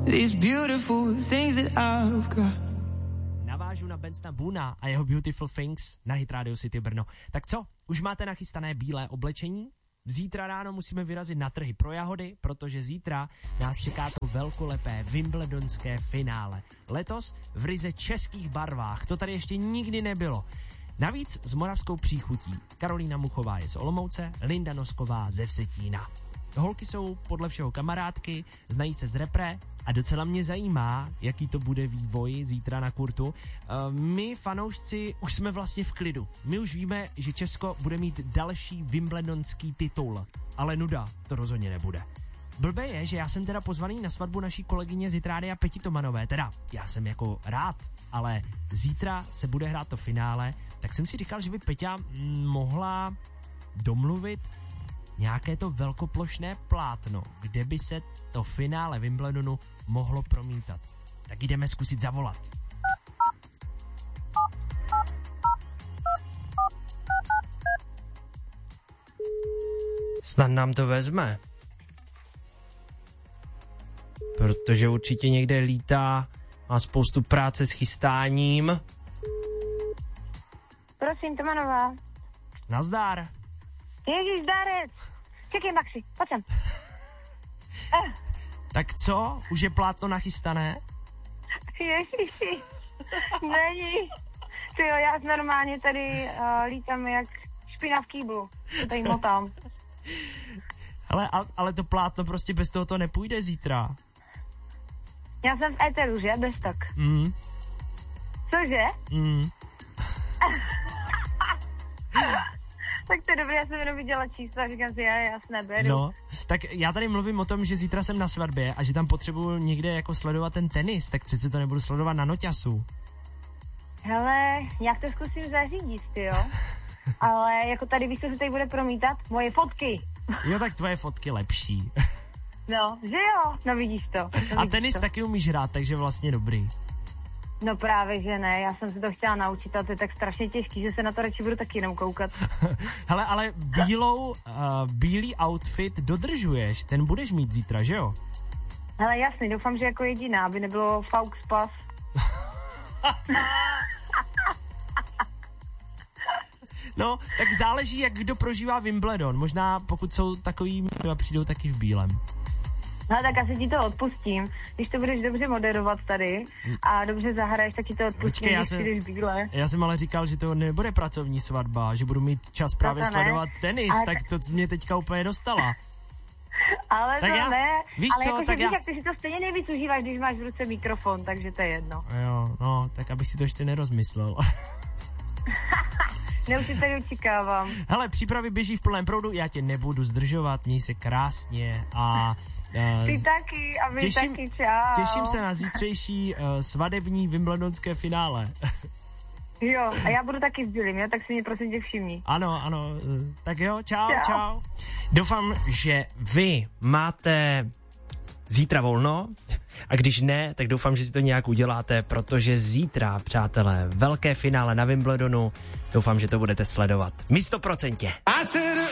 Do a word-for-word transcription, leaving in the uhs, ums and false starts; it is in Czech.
these beautiful things that I've got. Navážu na Benstona Boona a jeho Beautiful Things na Hit Radio City Brno. Tak co, už máte nachystané bílé oblečení? Zítra ráno musíme vyrazit na trhy pro jahody, protože zítra nás čeká to velkolepé wimbledonské finále. Letos v ryze českých barvách, to tady ještě nikdy nebylo. Navíc s moravskou příchutí. Karolína Muchová je z Olomouce, Linda Nosková ze Vsetína. Holky jsou podle všeho kamarádky, znají se z repre a docela mě zajímá, jaký to bude vývoj zítra na kurtu. My, fanoušci, už jsme vlastně v klidu. My už víme, že Česko bude mít další wimbledonský titul, ale nuda to rozhodně nebude. Blbé je, že já jsem teda pozvaný na svatbu naší kolegyně z Hit Rádia Peti Tomanové, teda já jsem jako rád, ale zítra se bude hrát to finále, tak jsem si říkal, že by Peťa mohla domluvit nějaké to velkoplošné plátno, kde by se to finále Wimbledonu mohlo promítat. Tak jdeme zkusit zavolat. Snad nám to vezme. Protože určitě někde lítá, má spoustu práce s chystáním. Prosím, Tomanová. Nazdar. Ježíš, dárec. Čekej, Maxi, pojď sem. Eh. Tak co? Už je plátno nachystané? Ježíši, není. Ty jo, já normálně tady uh, lítám jak špina v kýblu. To tady motám. Ale, ale to plátno prostě bez toho to nepůjde zítra. Já jsem v éteru, že? Bez tak. Mm. Cože? Mm. Tak to je dobré, já jsem jenom viděla čísla a říkám si, já jasné, beru. No, tak já tady mluvím o tom, že zítra jsem na svatbě a že tam potřebuju někde jako sledovat ten tenis, tak přece to nebudu sledovat na noťasu. Hele, já to zkusím zařídit, jo. Ale jako tady víš, co se tady bude promítat? Moje fotky. Jo, tak tvoje fotky lepší. No, že jo, no vidíš to. No, vidíš a tenis to. taky umíš hrát, takže vlastně dobrý. No právě, že ne, já jsem se to chtěla naučit a to je tak strašně těžký, že se na to radši budu taky jenom koukat. Hele, ale bílou, uh, bílý outfit dodržuješ, ten budeš mít zítra, že jo? Hele, jasný, doufám, že jako jediná, aby nebylo Faux Pas. No, tak záleží, jak kdo prožívá Wimbledon, možná pokud jsou takový, přijdou taky v bílém. No tak asi ti to odpustím, když to budeš dobře moderovat tady a dobře zahraješ, tak ti to odpustím, Počkej, když jsem, přijdeš bílé. Já jsem ale říkal, že to nebude pracovní svatba, že budu mít čas právě sledovat tenis, ale tak to mě teďka úplně dostala. Ale tak to já, ne, víš ale co, jako, tak že já... víš, jak ty si to stejně nejvíc užíváš, když máš v ruce mikrofon, takže to je jedno. Jo, no, tak abych si to ještě nerozmyslel. Ne, už si tady očekávám. Hele, přípravy běží v plném proudu, já tě nebudu zdržovat, měj se krásně a... Uh, ty taky a vy těším, taky, čau. Těším se na zítřejší uh, svadební wimbledonské finále. Jo, a já budu taky s bílým, jo, tak si mě prosím tě všimni. Ano, ano, uh, tak jo, čau, čau, čau. Doufám, že vy máte zítra volno a když ne, tak doufám, že si to nějak uděláte, protože zítra, přátelé, velké finále na Wimbledonu, doufám, že to budete sledovat. My sto procent.